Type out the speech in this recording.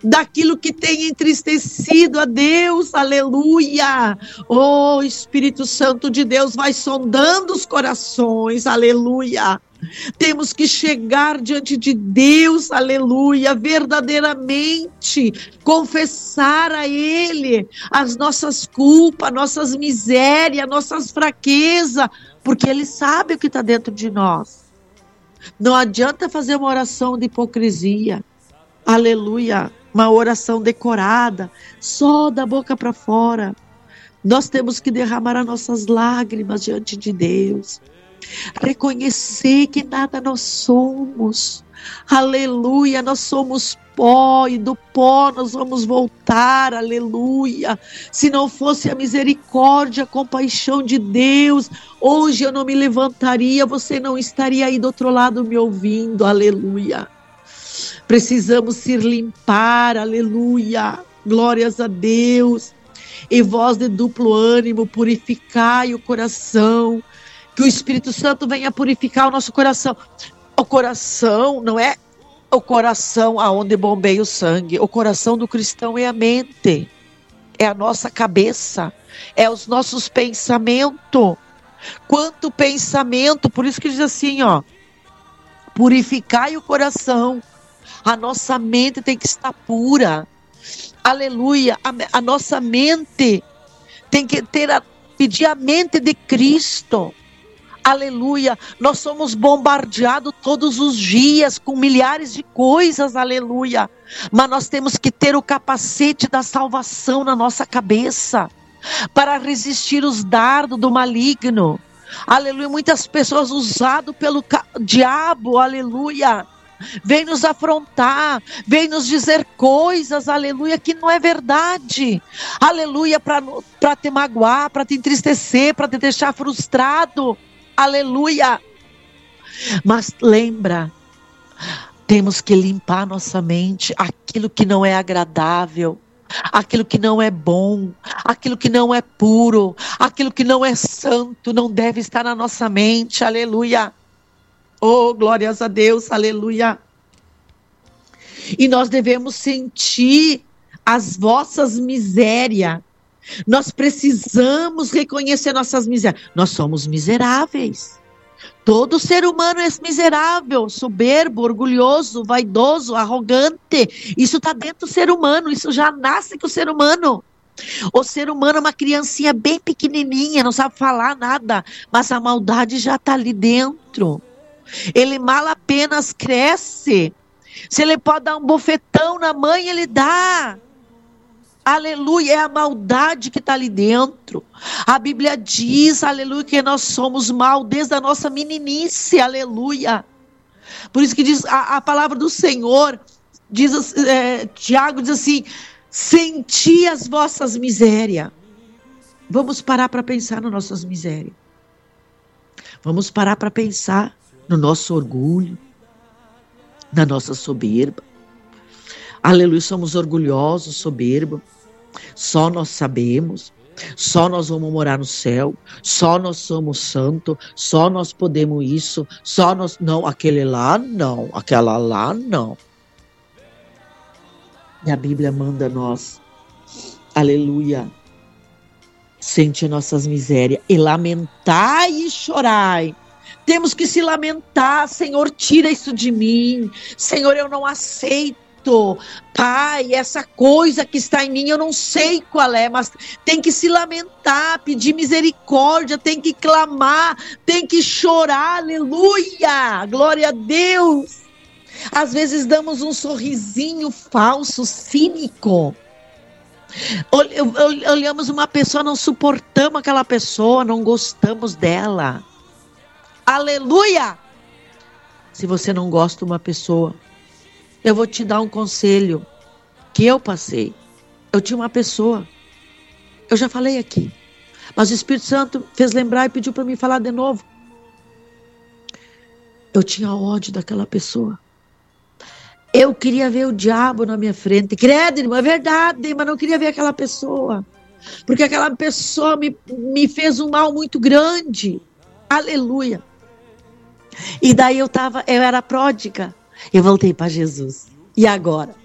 daquilo que tem entristecido a Deus, aleluia. Oh, Espírito Santo de Deus, vai sondando os corações, aleluia. Temos que chegar diante de Deus, aleluia, verdadeiramente confessar a Ele as nossas culpas, nossas misérias, nossas fraquezas, porque Ele sabe o que está dentro de nós. Não adianta fazer uma oração de hipocrisia, aleluia, uma oração decorada, só da boca para fora. Nós temos que derramar as nossas lágrimas diante de Deus, reconhecer que nada nós somos, aleluia, nós somos pó e do pó nós vamos voltar, aleluia. Se não fosse a misericórdia, a compaixão de Deus, hoje eu não me levantaria, você não estaria aí do outro lado me ouvindo, aleluia. Precisamos se limpar, aleluia, glórias a Deus. E voz de duplo ânimo, purificai o coração, que o Espírito Santo venha purificar o nosso coração. O coração não é o coração aonde bombeia o sangue, o coração do cristão é a mente, é a nossa cabeça, é os nossos pensamentos. Quanto pensamento, por isso que diz assim, ó, purificai o coração. A nossa mente tem que estar pura. Aleluia. A nossa mente tem que pedir a mente de Cristo. Aleluia. Nós somos bombardeados todos os dias com milhares de coisas. Aleluia. Mas nós temos que ter o capacete da salvação na nossa cabeça para resistir os dardos do maligno. Aleluia. Muitas pessoas usadas pelo diabo. Aleluia. Vem nos afrontar, vem nos dizer coisas, aleluia, que não é verdade, aleluia, para te magoar, para te entristecer, para te deixar frustrado, aleluia. Mas lembra, temos que limpar nossa mente, aquilo que não é agradável, aquilo que não é bom, aquilo que não é puro, aquilo que não é santo, não deve estar na nossa mente, aleluia. Oh, glórias a Deus, aleluia. E nós devemos sentir as vossas misérias. Nós precisamos reconhecer nossas misérias. Nós somos miseráveis. Todo ser humano é miserável, soberbo, orgulhoso, vaidoso, arrogante. Isso está dentro do ser humano, isso já nasce com o ser humano. O ser humano é uma criancinha bem pequenininha, não sabe falar nada, mas a maldade já está ali dentro. Ele mal apenas cresce. Se ele pode dar um bofetão na mãe, ele dá. Aleluia, é a maldade que está ali dentro. A Bíblia diz, aleluia, que nós somos mal desde a nossa meninice, aleluia. Por isso que diz a palavra do Senhor, diz, Tiago diz assim, senti as vossas misérias. Vamos parar para pensar nas nossas misérias. Vamos parar para pensar no nosso orgulho, na nossa soberba. Aleluia, somos orgulhosos, soberbos. Só nós sabemos, só nós vamos morar no céu, só nós somos santos, só nós podemos isso, só nós... Não, aquele lá não, aquela lá não. E a Bíblia manda nós, aleluia, sentir nossas misérias e lamentai e chorai. Temos que se lamentar, Senhor, tira isso de mim. Senhor, eu não aceito. Pai, essa coisa que está em mim, eu não sei qual é, mas tem que se lamentar, pedir misericórdia, tem que clamar, tem que chorar, aleluia, glória a Deus. Às vezes damos um sorrisinho falso, cínico. Olhamos uma pessoa, não suportamos aquela pessoa, não gostamos dela. Aleluia! Se você não gosta de uma pessoa, eu vou te dar um conselho que eu passei. Eu tinha uma pessoa, eu já falei aqui, mas o Espírito Santo fez lembrar e pediu para mim falar de novo. Eu tinha ódio daquela pessoa. Eu queria ver o diabo na minha frente. Credo, irmão, é verdade, mas não queria ver aquela pessoa. Porque aquela pessoa me fez um mal muito grande. Aleluia. E daí eu era pródiga. Eu voltei para Jesus. E agora?